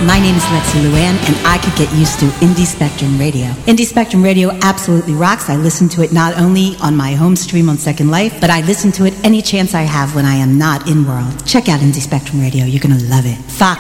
my name is Lexi Luann, and I could get used to Indie Spectrum Radio. Indie Spectrum Radio absolutely rocks. I listen to it not only on my home stream on Second Life, but I listen to it any chance I have when I am not in world. Check out Indie Spectrum Radio. You're going to love it. Fox